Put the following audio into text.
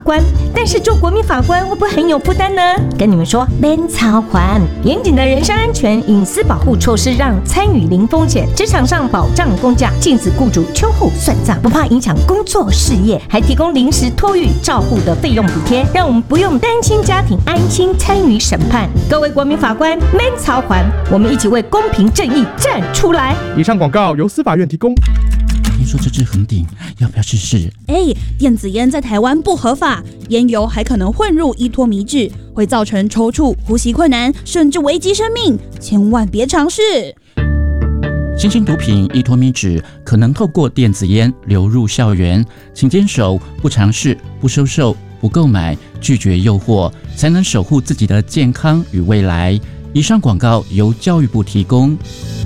官，但是做国民法官会不会很有负担呢？跟你们说，免操还。严谨的人身安全、隐私保护措施，让参与零风险，职场上保障公假，禁止雇主秋后算账，不怕影响工作事业，还提供临时托育照护的费用补贴，让我们不用担心家庭，安心参与审判。各位国民法官，免操还，我们一起为公平正义站出来。 以上广告由司法院提供。 听说这支很顶，要不要试试？ 电子烟在台湾不合法，烟油还可能混入依托醚质，会造成抽搐、呼吸困难，甚至危及生命，千万别尝试。 新型毒品依托醚质可能透过电子烟流入校园，请坚守不尝试、不收受、不购买，拒绝诱惑，才能守护自己的健康与未来。以上广告由教育部提供。